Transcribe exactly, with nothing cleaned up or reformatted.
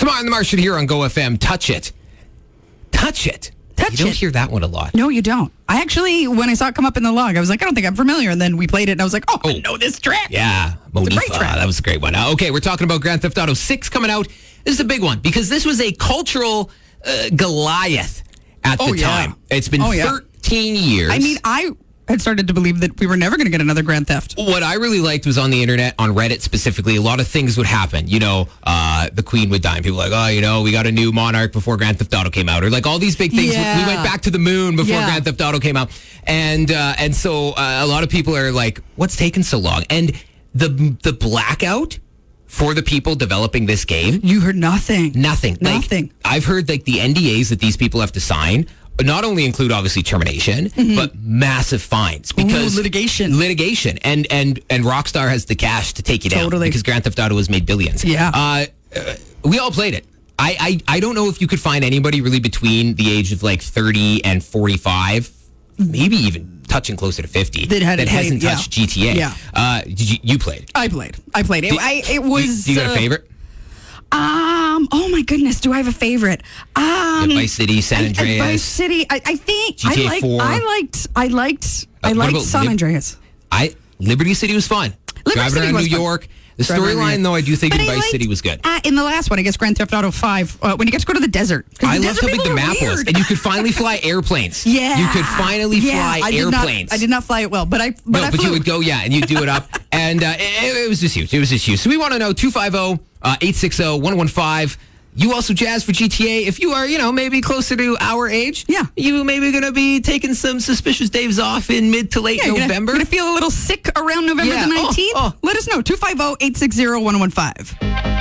Samar and the Martian here on Go F M. Touch it. Touch it. Touch you don't it. hear that one a lot. No, you don't. I actually, when I saw it come up in the log, I was like, I don't think I'm familiar. And then we played it, and I was like, oh, I know this track. Yeah. It's a Monifa. great track. That was a great one. Uh, okay, we're talking about Grand Theft Auto six coming out. This is a big one because this was a cultural uh, Goliath at Oh, the yeah. time. It's been Oh, yeah. thirteen years. I mean, I had started to believe that we were never going to get another Grand Theft. What I really liked was on the internet, on Reddit specifically, a lot of things would happen. You know, uh, the Queen would die, and people were like, oh, you know, we got a new Monarch before Grand Theft Auto came out, or like all these big things. Yeah. We went back to the moon before Yeah. Grand Theft Auto came out, and uh, and so uh, a lot of people are like, what's taking so long? And the the blackout for the people developing this game, You heard nothing. nothing, Like, Nothing. I've heard like the N D As that these people have to sign not only include obviously termination, but massive fines because Ooh, litigation. litigation, and and and Rockstar has the cash to take you down Totally. because Grand Theft Auto has made billions. Yeah. uh, uh, we all played it. I, I I don't know if you could find anybody really between the age of like thirty and forty-five, maybe even touching closer to fifty That hadn't hasn't played, yeah. touched G T A. Yeah. Uh, did you you played? I played. I played. It, Do- I, it was... Do you got a uh, favorite? Um. Oh my goodness. Do I have a favorite? Um. Yeah, Vice City, San I- I- Andreas. Vice City. I, I think G T A I liked. four. I liked. I liked. I Uh, what liked about San Lib- Andreas. I Liberty City was fun. Liberty Driving City around was New fun. York. The Driving around New storyline, York. though, I do think But in I Vice liked- City was good. Uh, in the last one, I guess Grand Theft Auto five, uh, when you get to go to the desert. 'Cause I the loved desert how big the people are map was, weird. and you could finally fly airplanes. Yeah. you could finally Yeah, fly I did airplanes. Not, I did not fly it well, but I. But no, I but flew. you would go, yeah, and you'd do it up, and uh, it, it was just huge. It was just huge. So we want to know two five zero, eight six zero, one one five. You also jazz for G T A. If you are, you know, maybe closer to our age, Yeah. you maybe going to be taking some suspicious days off in mid to late Yeah, you're November. Going to feel a little sick around November Yeah. the Oh, nineteenth? oh. Let us know. two five zero, eight six zero, one one five.